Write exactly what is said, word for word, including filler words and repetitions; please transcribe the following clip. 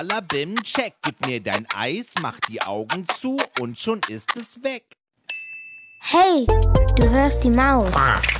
Bim, check. Gib mir dein Eis, mach die Augen zu und schon ist es weg. Hey, du hörst die Maus.